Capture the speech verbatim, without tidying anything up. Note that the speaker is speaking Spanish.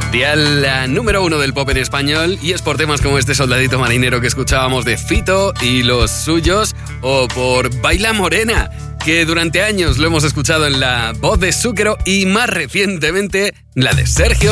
Dial la número uno del pop en español, y es por temas como este Soldadito Marinero que escuchábamos de Fito y los suyos, o por Baila Morena, que durante años lo hemos escuchado en la voz de Zúquero y más recientemente la de Sergio